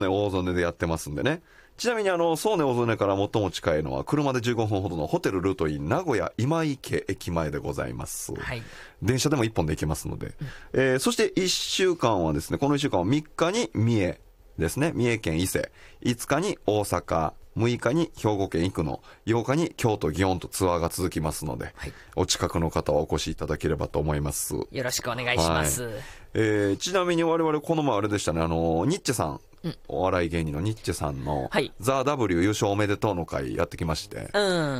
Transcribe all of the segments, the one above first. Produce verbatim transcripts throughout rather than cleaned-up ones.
ね、大曽根でやってますんでね。ちなみにあの、そうね大曽根から最も近いのは、車でじゅうごふんほどのホテルルートイン名古屋今池駅前でございます。はい。電車でもいっぽんで行けますので。うん、えー、そしていっしゅうかんはですね、このいっしゅうかんはみっかに三重ですね。三重県伊勢。いつかに大阪。むいかに兵庫県生野、ようかに京都祇園とツアーが続きますので、はい、お近くの方はお越しいただければと思います。 よろしくお願いします。はい、 えー、ちなみに我々この前あれでしたね、あのニッチェさん、うん、お笑い芸人のニッチェさんの、はい、ザ・ W 優勝おめでとうの会やってきまして、うん、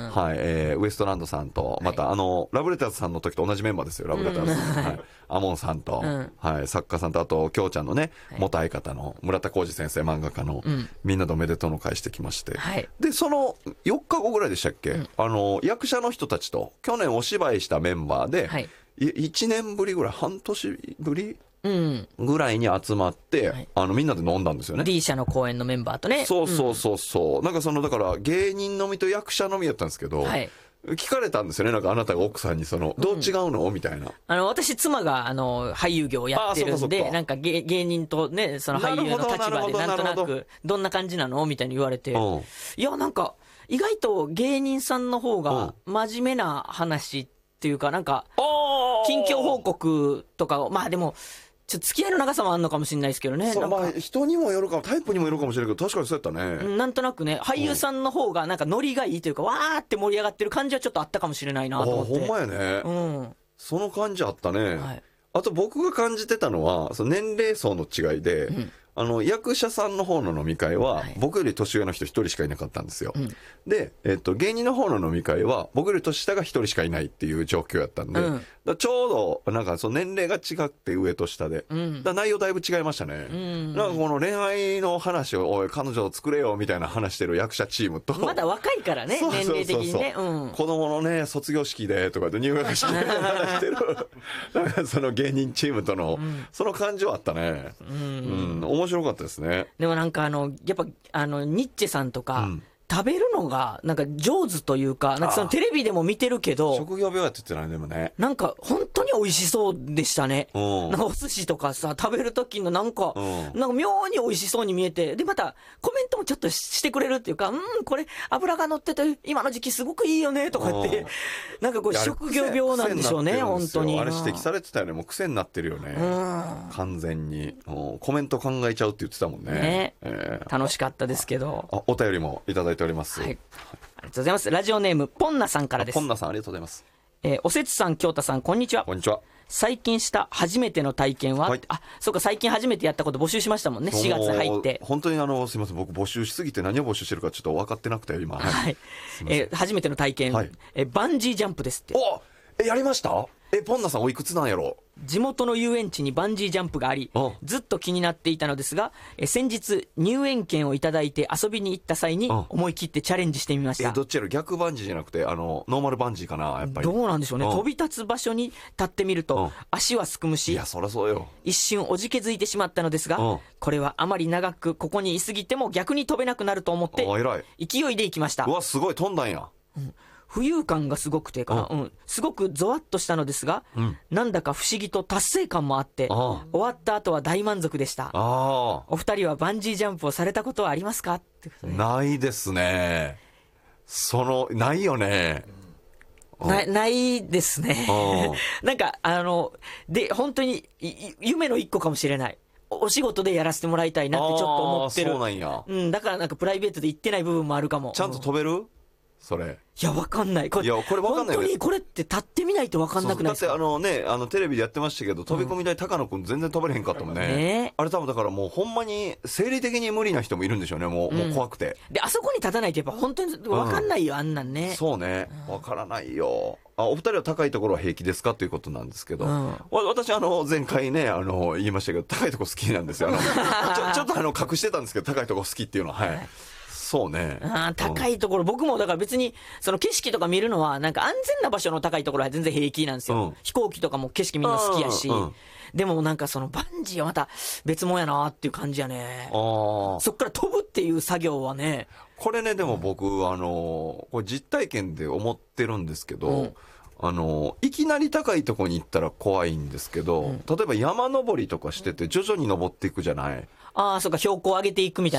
はい、えー、ウエストランドさんと、また、はい、あのラブレターズさんの時と同じメンバーですよ、ラブレターズ、うん、はい、アモンさんと、うん、はい、作家さんと、あときょうちゃんのね、はい、元相方の村田浩二先生、漫画家の、うん、みんなでおめでとうの会してきまして、はい、でそのよっかごぐらいでしたっけ、うん、あの役者の人たちと去年お芝居したメンバーで、はい、いちねんぶりぐらい、半年ぶりうん、ぐらいに集まって、はい、あのみんなで飲んだんですよね。 D 社の公演のメンバーとね。 そうそうそうそう、うん、なんかそのだから芸人のみと役者のみやったんですけど、はい、聞かれたんですよね、なんかあなたが奥さんにその、うん、どう違うのみたいな。 あの私妻があの俳優業をやってるんで、なんか 芸, 芸人とねその俳優の立場でなんとなくどんな感じなのみたいに言われて、うん、いやなんか意外と芸人さんの方が真面目な話っていうか、なんか近況報告とか、まあでもちょっと付き合いの長さもあるのかもしれないですけどね。 そう、まあ人にもよるかも、タイプにもよるかもしれないけど、確かにそうやったね。 なんとなくね、俳優さんの方がなんかノリがいいというか、うん、わーって盛り上がってる感じはちょっとあったかもしれないなと思って。 あ、ほんまやね、うん、その感じあったね、はい、あと僕が感じてたのはその年齢層の違いで、うん、あの役者さんの方の飲み会は僕より年上の人ひとりしかいなかったんですよ、うん、で、えっと、芸人の方の飲み会は僕より年下がひとりしかいないっていう状況やったんで、うん、だちょうどなんかその年齢が違って上と下で、うん、だ内容だいぶ違いましたね、うん、なんかこの恋愛の話をおい彼女を作れよみたいな話してる役者チームと、 まだ若いからね年齢的にね、うん、 子供のね卒業式でとかで入学式で話してるなんかその芸人チームとの、うん、その感じはあったね、うん、うん、面白かったですね。 でもなんかあのやっぱあのニッチェさんとか、うん、食べるのがなんか上手というか、なんかそのテレビでも見てるけど職業病やって言ってないでもね、 なんか本当に美味しそうでしたね、うん、なんかお寿司とかさ食べる時のなんか、うん、なんか妙に美味しそうに見えて、でまたコメントもちょっとしてくれるっていうか、うんこれ油が乗ってて今の時期すごくいいよねとかって、うん、なんかこう職業病なんでしょうね本当に。 あれ指摘されてたよね、もう癖になってるよね、うん、完全に、うん、コメント考えちゃうって言ってたもんね、ね、 えー、楽しかったですけど。 あ、お便りもいただいております、はい、 ありがとうございます。ラジオネームポンナさんからです。 ポンナさんありがとうございます。 えー、おせつさん京太さんこんにちは。 こんにちは。 最近した初めての体験は、はい、あ、そうか最近初めてやったこと募集しましたもんね。しがつ入って本当にあのすみません、僕募集しすぎて何を募集してるかちょっと分かってなくて今、はい、 はい、えー、初めての体験、はい、えー、バンジージャンプですって。 おえやりました？えポンナさんおいくつなんやろ？ 地元の遊園地にバンジージャンプがあり、ずっと気になっていたのですが、え先日入園券をいただいて遊びに行った際に思い切ってチャレンジしてみました。 えどっちやろ、逆バンジーじゃなくてあのノーマルバンジーかな、やっぱりどうなんでしょうね。飛び立つ場所に立ってみると足はすくむし、 いやそりゃそうよ、 一瞬おじけづいてしまったのですが、これはあまり長くここにいすぎても逆に飛べなくなると思って勢いで行きました。 うわすごい飛んだんや、うん、 浮遊感がすごくてかな、うん、すごくゾワッとしたのですが、うん、なんだか不思議と達成感もあって、終わった後は大満足でした。あお二人はバンジージャンプをされたことはありますかってことで。 ないですね。そのないよね、 な, ないですねなんかあので本当に夢の一個かもしれない。お仕事でやらせてもらいたいなってちょっと思ってる。 そうなんや、 うん、だからなんかプライベートで行ってない部分もあるかも。 ちゃんと飛べる？それいや分かんない。これいやこれ分かんない、ね、 本当にこれって立ってみないと分かんなくないですか？ だってあのねあのテレビでやってましたけど、飛び込み台高野くん全然飛べれへんかったもんね、ね、あれ多分だからもうほんまに生理的に無理な人もいるんでしょうね、もう、うん、もう怖くて。 であそこに立たないとやっぱ本当に分かんないよ、うん、あんなんね。 そうね、分からないよ。あお二人は高いところは平気ですかということなんですけど、うん、私あの前回ねあの言いましたけど高いところ好きなんですよ。あのちょ、ちょっとあの隠してたんですけど高いところ好きっていうのは、はい、そうね、 あ高いところ、うん、僕もだから別にその景色とか見るのはなんか安全な場所の高いところは全然平気なんですよ、うん、飛行機とかも景色みんな好きやし、うん、でもなんかそのバンジーはまた別物やなっていう感じやね。あそっから飛ぶっていう作業はね、 これねでも僕、うん、あのこれ実体験で思ってるんですけど、うん、あのいきなり高いところに行ったら怖いんですけど、うん、例えば山登りとかしてて徐々に登っていくじゃない。 ああ、そうか、標高を上げていくみたい